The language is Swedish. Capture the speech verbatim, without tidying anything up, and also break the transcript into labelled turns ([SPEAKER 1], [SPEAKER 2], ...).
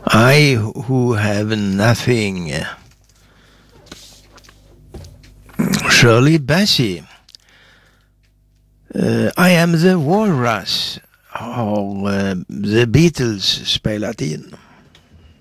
[SPEAKER 1] I who have nothing. Shirley Bassey. Uh, I am the Walrus har uh, The Beatles spelat in.